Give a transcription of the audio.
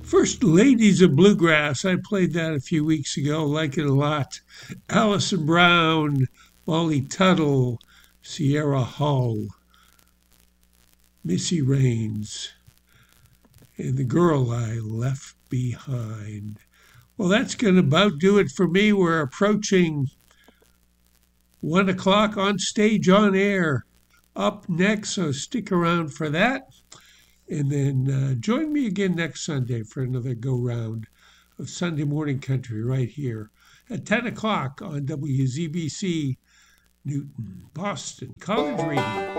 First Ladies of Bluegrass. I played that a few weeks ago. Like it a lot. Allison Brown, Molly Tuttle, Sierra Hull, Missy Raines, and The Girl I Left Behind. Well, that's going to about do it for me. We're approaching 1 o'clock on stage on air. Up next, so stick around for that. And then join me again next Sunday for another go round of Sunday Morning Country right here at 10 o'clock on WZBC Newton, Boston College Radio.